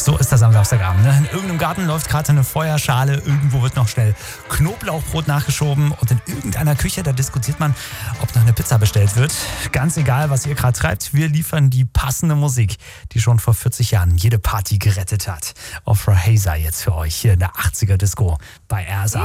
So ist das am Samstagabend. Ne? In irgendeinem Garten läuft gerade eine Feuerschale, irgendwo wird noch schnell Knoblauchbrot nachgeschoben und in irgendeiner Küche, da diskutiert man, ob noch eine Pizza bestellt wird. Ganz egal, was ihr gerade treibt, wir liefern die passende Musik, die schon vor 40 Jahren jede Party gerettet hat. Ofra Hazer jetzt für euch hier in der 80er Disco bei RSA.